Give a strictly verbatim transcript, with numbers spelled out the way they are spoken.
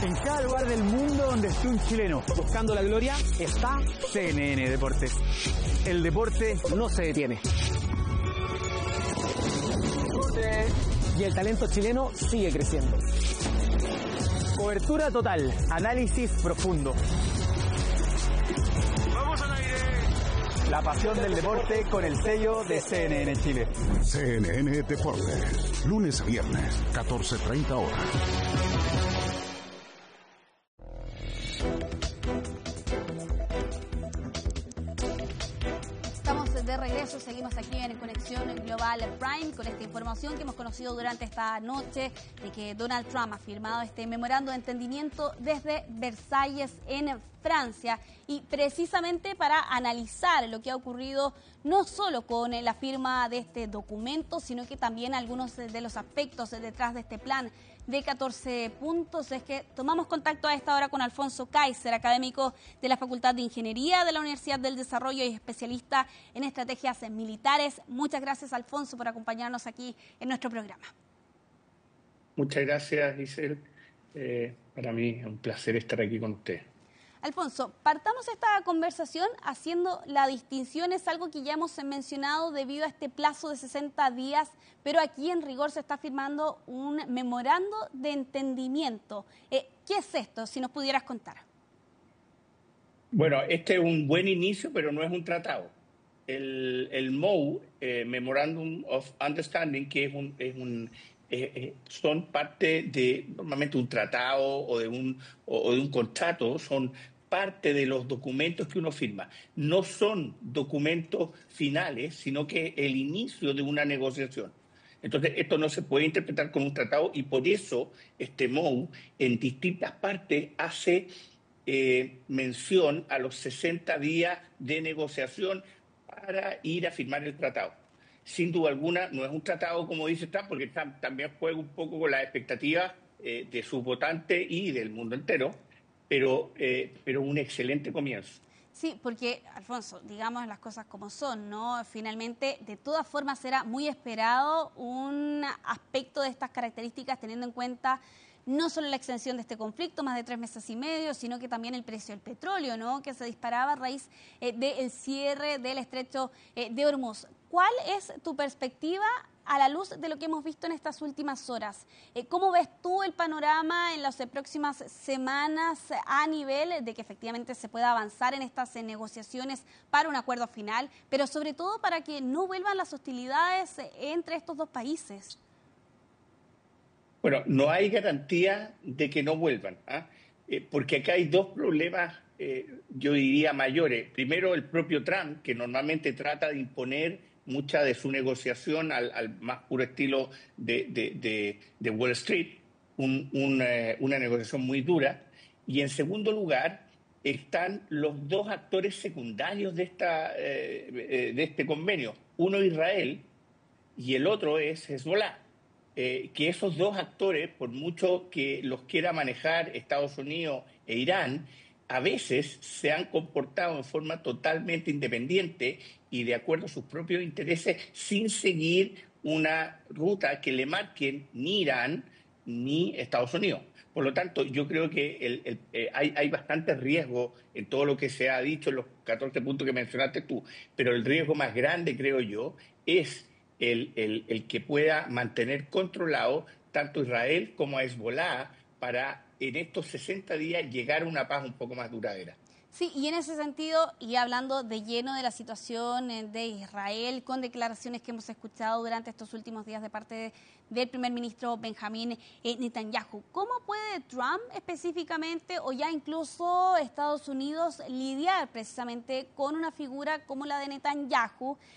En cada lugar del mundo donde esté un chileno buscando la gloria está C N N Deportes. El deporte no se detiene. Y el talento chileno sigue creciendo. Cobertura total, análisis profundo. ¡Vamos al aire! La pasión del deporte con el sello de C N N Chile. C N N Deportes, lunes a viernes, catorce treinta horas. De regreso, seguimos aquí en Conexión Global Prime con esta información que hemos conocido durante esta noche de que Donald Trump ha firmado este memorando de entendimiento desde Versalles en Francia, y precisamente para analizar lo que ha ocurrido no solo con la firma de este documento, sino que también algunos de los aspectos detrás de este plan de catorce puntos, es que tomamos contacto a esta hora con Alfonso Kaiser, académico de la Facultad de Ingeniería de la Universidad del Desarrollo y especialista en estrategias militares. Muchas gracias, Alfonso, por acompañarnos aquí en nuestro programa. Muchas gracias, Giselle. Eh, para mí es un placer estar aquí con usted. Alfonso, partamos esta conversación haciendo la distinción, es algo que ya hemos mencionado debido a este plazo de sesenta días, pero aquí en rigor se está firmando un memorando de entendimiento. Eh, ¿Qué es esto? Si nos pudieras contar. Bueno, este es un buen inicio, pero no es un tratado. El, el M O U, eh, Memorandum of Understanding, que es un... Es un Eh, eh, son parte de normalmente un tratado o de un, o, o de un contrato, son parte de los documentos que uno firma. No son documentos finales, sino que el inicio de una negociación. Entonces, esto no se puede interpretar como un tratado y por eso este M O U en distintas partes hace eh, mención a los sesenta días de negociación para ir a firmar el tratado. Sin duda alguna, no es un tratado, como dice Trump, porque Trump también juega un poco con las expectativas eh, de sus votantes y del mundo entero, pero, eh, pero un excelente comienzo. Sí, porque, Alfonso, digamos las cosas como son, ¿no? Finalmente, de todas formas, era muy esperado un aspecto de estas características, teniendo en cuenta no solo la extensión de este conflicto, más de tres meses y medio, sino que también el precio del petróleo, ¿no?, que se disparaba a raíz eh, del cierre del estrecho eh, de Hormuz. ¿Cuál es tu perspectiva a la luz de lo que hemos visto en estas últimas horas? Eh, ¿Cómo ves tú el panorama en las eh, próximas semanas a nivel de que efectivamente se pueda avanzar en estas eh, negociaciones para un acuerdo final, pero sobre todo para que no vuelvan las hostilidades eh, entre estos dos países? Bueno, no hay garantía de que no vuelvan, ¿ah? eh, porque acá hay dos problemas, eh, yo diría, mayores. Primero, el propio Trump, que normalmente trata de imponer mucha de su negociación al, al más puro estilo de, de, de, de Wall Street, un, un, eh, una negociación muy dura. Y en segundo lugar, están los dos actores secundarios de, esta, eh, de este convenio. Uno, Israel, y el otro es Hezbollah. Eh, que esos dos actores, por mucho que los quiera manejar Estados Unidos e Irán, a veces se han comportado en forma totalmente independiente y de acuerdo a sus propios intereses, sin seguir una ruta que le marquen ni Irán ni Estados Unidos. Por lo tanto, yo creo que el, el, eh, hay, hay bastante riesgo en todo lo que se ha dicho en los catorce puntos que mencionaste tú, pero el riesgo más grande, creo yo, es El, el, el que pueda mantener controlado tanto Israel como a Hezbollah para en estos sesenta días llegar a una paz un poco más duradera. Sí, y en ese sentido, y hablando de lleno de la situación de Israel, con declaraciones que hemos escuchado durante estos últimos días de parte de, del primer ministro Benjamín Netanyahu, ¿cómo puede Trump específicamente o ya incluso Estados Unidos lidiar precisamente con una figura como la de Netanyahu,